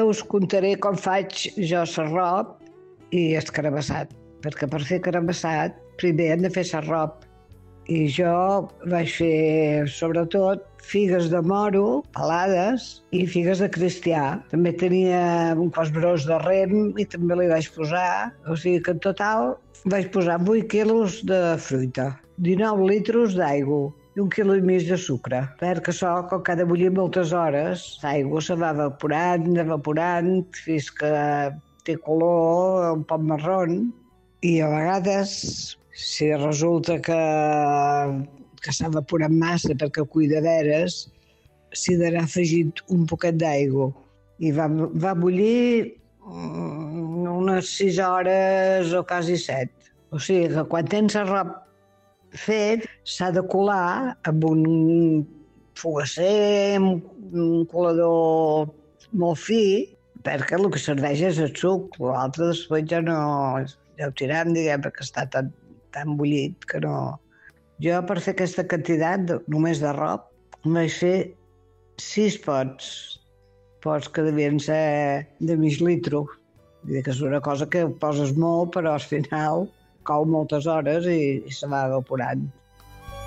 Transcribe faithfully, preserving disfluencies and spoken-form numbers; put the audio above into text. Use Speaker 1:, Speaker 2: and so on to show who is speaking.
Speaker 1: us contaré com faig jo l'arrop i el carabassat, perquè per fer carabassat primer hem de fer l'arrop. I jo vaig fer, sobretot, figues de moro, pelades, i figues de cristià. També tenia un cos brós de rem i també li vaig posar. O sigui que en total vaig posar vuit quilos de fruita, dinou litros d'aigua i un quilo i mig de sucre. Perquè això, com que ha de bullir moltes hores, l'aigua se va evaporant, evaporant, fins que té color un poc marrón. I a vegades, si resulta que, que s'ha evaporat massa perquè cuida veres, s'hi d'anar afegint un poquet d'aigua. I va, va bullir unes sis hores o quasi set. O sigui que quan tens l'arrop fet, s'ha de colar amb un fogasser, un colador molt fi, perquè el que serveix és el suc. L'altre després ja no... ja ho tirem, diguem, perquè està tan, tan bullit que no... Jo, per fer aquesta quantitat, només d'arrop, vaig fer sis pots. Pots que devien ser de mig litro. Vull dir que és una cosa que poses molt, però al final cou moltes hores i, i se va evaporant.